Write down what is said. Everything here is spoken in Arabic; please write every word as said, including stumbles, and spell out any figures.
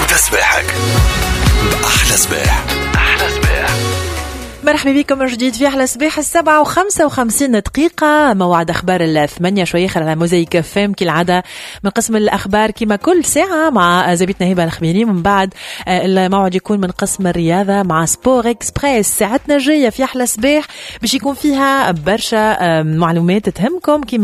هذا صباحك أحلى صباح. أحلى صباح. مرحبا بكم من جديد في أحلى صباح السبعة وخمسة وخمسين دقيقة. موعد أخبار الثمانية شوي يخل على موزايك فام كالعادة من قسم الأخبار كما كل ساعة مع زبيتنا هبة الخبيري. من بعد الموعد يكون من قسم الرياضة مع سبور إكسبريس. ساعتنا جاية في أحلى صباح باش يكون فيها برشا معلومات تهمكم كما